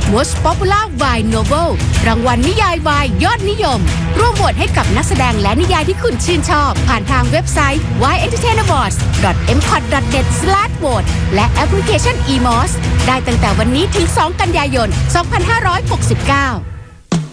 Most Popular Wine Novel รางวัลนิยายวายยอดนิยมร่วมโหวตให้กับนักแสดงและนิยายที่คุณชื่นชอบผ่านทางเว็บไซต์ wientertainawards.mcot.net/vote และแอปพลิเคชัน eMoss ได้ตั้งแต่วันนี้ถึง 2 กันยายน 2569